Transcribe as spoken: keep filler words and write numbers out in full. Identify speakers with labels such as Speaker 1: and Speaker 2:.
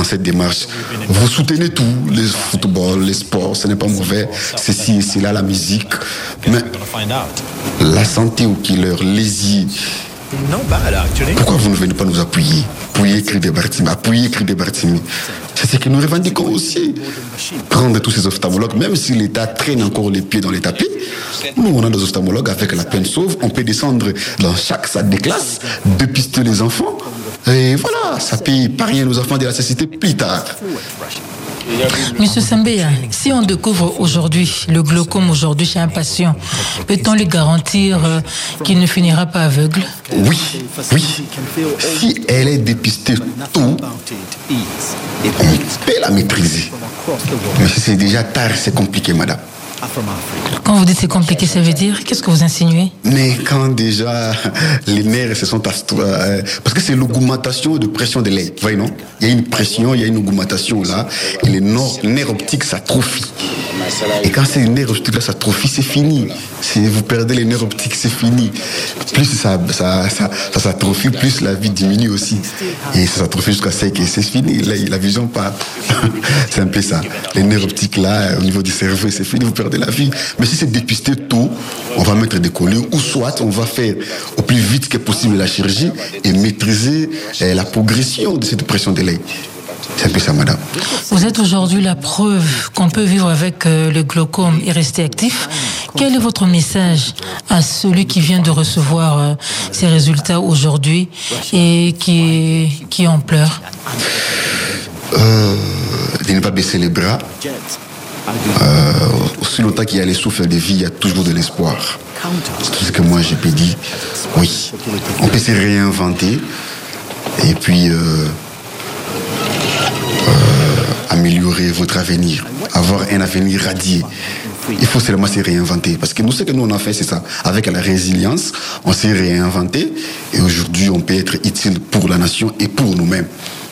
Speaker 1: cette démarche. Vous soutenez tout, le football, les sports, ce n'est pas mauvais, ceci et cela, la musique. Mais la santé au killer, les y... Pourquoi vous ne venez pas nous appuyer? Appuyer Cri des Bartimi, appuyer Cri des Bartimi. C'est ce que nous revendiquons aussi. Prendre tous ces ophtalmologues, même si l'État traîne encore les pieds dans les tapis, nous on a des ophtalmologues avec la peine sauve, on peut descendre dans chaque salle de classe, dépister les enfants, et voilà, ça peut épargner nos enfants de la cécité plus tard.
Speaker 2: Monsieur Sambéa, si on découvre aujourd'hui le glaucome aujourd'hui chez un patient, peut-on lui garantir euh, qu'il ne finira pas aveugle?
Speaker 1: Oui, oui. Si elle est dépistée tôt, on peut la maîtriser. Mais si c'est déjà tard, c'est compliqué, madame.
Speaker 2: Quand vous dites c'est compliqué, ça veut dire, qu'est-ce que vous insinuez?
Speaker 1: Mais quand déjà les nerfs se sont... Euh, parce que c'est l'augmentation de pression de l'œil, vous voyez, non? Il y a une pression, il y a une augmentation là, et les nerfs optiques s'atrophient. Et quand ces nerfs optiques s'atrophient, c'est fini. Si vous perdez les nerfs optiques, c'est fini. Plus ça, ça, ça, ça s'atrophie, plus la vie diminue aussi. Et ça s'atrophie jusqu'à ce que c'est fini. Là, la vision part. C'est un peu ça. Les nerfs optiques là, au niveau du cerveau, c'est fini, vous perdez la vie. Mais si c'est dépisté tôt, on va mettre des collants, ou soit on va faire au plus vite que possible la chirurgie et maîtriser eh, la progression de cette pression de l'œil. C'est un peu ça, madame.
Speaker 2: Vous êtes aujourd'hui la preuve qu'on peut vivre avec euh, le glaucome et rester actif. Quel est votre message à celui qui vient de recevoir euh, ces résultats aujourd'hui et qui, qui en pleure?
Speaker 1: euh, De ne pas baisser les bras. Euh, aussi longtemps qu'il y a les souffles de vie, il y a toujours de l'espoir. C'est tout ce que moi j'ai pu dire. Oui, on peut se réinventer et puis euh, euh, améliorer votre avenir, avoir un avenir radieux. Il faut seulement se réinventer. Parce que nous, ce que nous on a fait, c'est ça. Avec la résilience, on s'est réinventé et aujourd'hui, on peut être utile pour la nation et pour nous-mêmes.